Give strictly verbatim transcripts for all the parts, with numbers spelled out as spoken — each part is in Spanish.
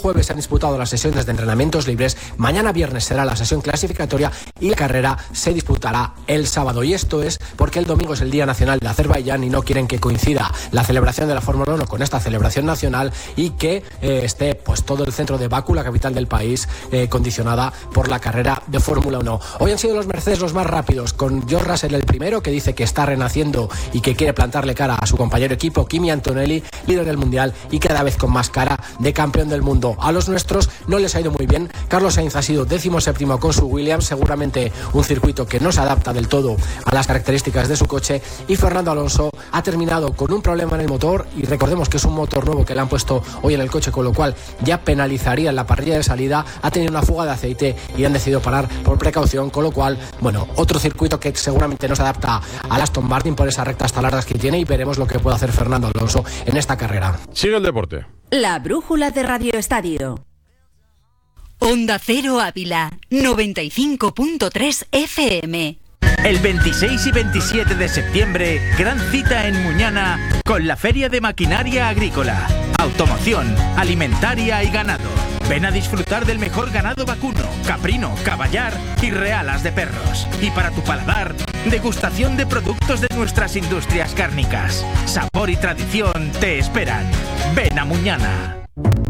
jueves se han disputado las sesiones de entrenamientos libres, mañana viernes será la sesión clasificatoria y la carrera se disputará el sábado. Y esto es porque el domingo es el Día Nacional de Azerbaiyán y no quieren que coincida la celebración de la Fórmula uno con esta celebración nacional y que eh, esté pues todo el centro de Bakú, la capital del país, eh, condicionada por la carrera de Fórmula uno. Hoy han sido los Mercedes los más rápidos, con George Russell el primero, que dice que está renaciendo y que quiere plantarle cara a su compañero equipo, Kimi Antonelli, líder del mundial y cada vez con más cara de campeón del mundo. A los nuestros no les ha ido muy bien. Carlos Sainz ha sido décimo séptimo con su Williams, seguramente un circuito que no se adapta del todo a las características de su coche, y Fernando Alonso ha terminado con un problema en el motor, y recordemos que es un motor nuevo que le han puesto hoy en el coche, con lo cual ya penalizaría en la parrilla de salida. Ha tenido una fuga de aceite y han decidido parar por precaución, con lo cual, bueno, otro circuito que seguramente no se adapta al Aston Martin por esas rectas tan largas que tiene, y veremos lo que puede hacer Fernando Alonso en esta carrera. Sigue el deporte. La brújula de Radio Estadio. Onda Cero Ávila, noventa y cinco punto tres F M. El veintiséis y veintisiete de septiembre, gran cita en Muñana con la Feria de Maquinaria Agrícola, Automoción, Alimentaria y Ganado. Ven a disfrutar del mejor ganado vacuno, caprino, caballar y realas de perros. Y para tu paladar, degustación de productos de nuestras industrias cárnicas. Sabor y tradición te esperan. Ven a Muñana.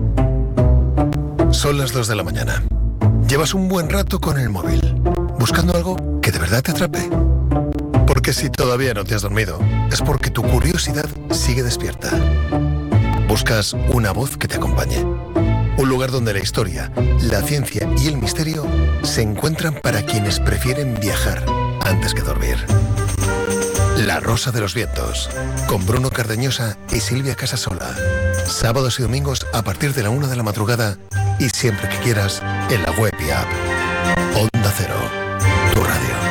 Son las dos de la mañana. Llevas un buen rato con el móvil, buscando algo que de verdad te atrape. Porque si todavía no te has dormido, es porque tu curiosidad sigue despierta. Buscas una voz que te acompañe. Un lugar donde la historia, la ciencia y el misterio se encuentran para quienes prefieren viajar antes que dormir. La Rosa de los Vientos, con Bruno Cardeñosa y Silvia Casasola. Sábados y domingos a partir de la una de la madrugada y siempre que quieras en la web y app. Onda Cero, tu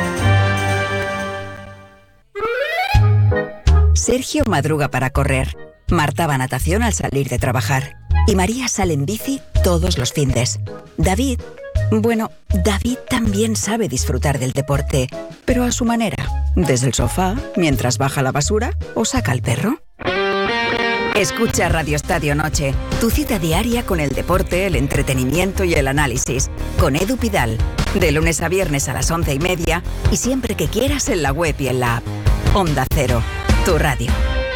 radio. Sergio madruga para correr. Marta va a natación al salir de trabajar. Y María sale en bici todos los findes. David, bueno, David también sabe disfrutar del deporte, pero a su manera. Desde el sofá, mientras baja la basura o saca al perro. Escucha Radio Estadio Noche, tu cita diaria con el deporte, el entretenimiento y el análisis. Con Edu Pidal, de lunes a viernes a las once y media y siempre que quieras en la web y en la app. Onda Cero, tu radio.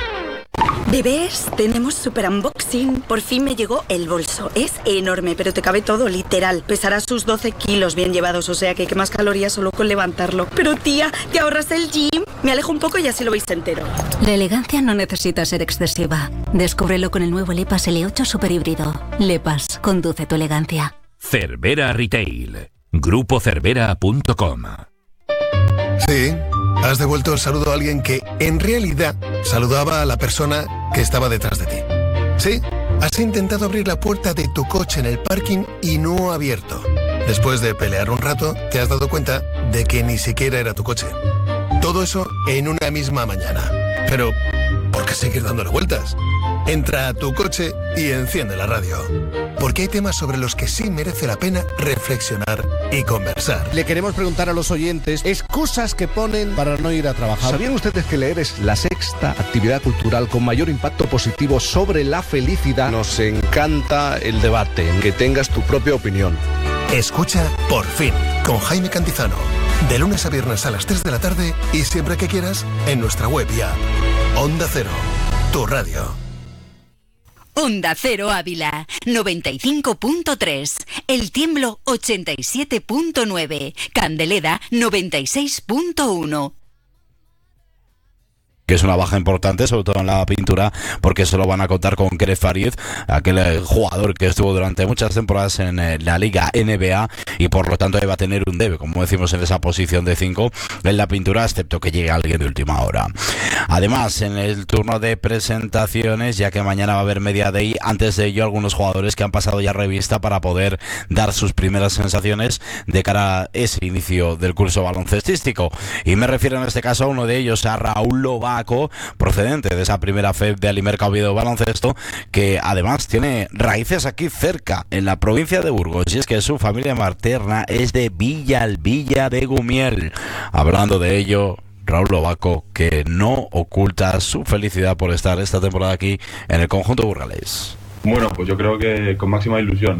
Bebés, tenemos super unboxing. Por fin me llegó el bolso. Es enorme, pero te cabe todo, literal. Pesará sus doce kilos bien llevados, o sea que quemas calorías solo con levantarlo. Pero tía, ¿te ahorras el gym? Me alejo un poco y así lo veis entero. La elegancia no necesita ser excesiva. Descúbrelo con el nuevo Lepas L ocho Super Híbrido. Lepas, conduce tu elegancia. Cervera Retail. Grupo Cervera punto com. Sí, has devuelto el saludo a alguien que, en realidad, saludaba a la persona que estaba detrás de ti. Sí, has intentado abrir la puerta de tu coche en el parking y no ha abierto. Después de pelear un rato, te has dado cuenta de que ni siquiera era tu coche. Todo eso en una misma mañana. Pero, ¿por qué seguir dándole vueltas? Entra a tu coche y enciende la radio. Porque hay temas sobre los que sí merece la pena reflexionar y conversar. Le queremos preguntar a los oyentes excusas que ponen para no ir a trabajar. ¿Sabían ustedes que leer es la sexta actividad cultural con mayor impacto positivo sobre la felicidad? Nos encanta el debate, que tengas tu propia opinión. Escucha Por Fin, con Jaime Cantizano. De lunes a viernes a las tres de la tarde y siempre que quieras en nuestra web y app. Onda Cero, tu radio. Onda Cero Ávila, noventa y cinco punto tres. El Tiemblo, ochenta y siete punto nueve. Candeleda, noventa y seis punto uno. Que es una baja importante, sobre todo en la pintura, porque solo van a contar con Kerez Farid, aquel eh, jugador que estuvo durante muchas temporadas en eh, la Liga N B A y por lo tanto va a tener un debe, como decimos, en esa posición de cinco en la pintura, excepto que llegue alguien de última hora. Además, en el turno de presentaciones, ya que mañana va a haber Media Day, antes de ello algunos jugadores que han pasado ya revista para poder dar sus primeras sensaciones de cara a ese inicio del curso baloncestístico. Y me refiero en este caso a uno de ellos, a Raúl Lobaco, procedente de esa primera F E B de Alimerca Oviedo Baloncesto, que además tiene raíces aquí cerca, en la provincia de Burgos, y es que su familia materna es de Villalbilla de Gumiel. Hablando de ello, Raúl Lobaco, que no oculta su felicidad por estar esta temporada aquí en el conjunto burgalés. Bueno, pues yo creo que con máxima ilusión.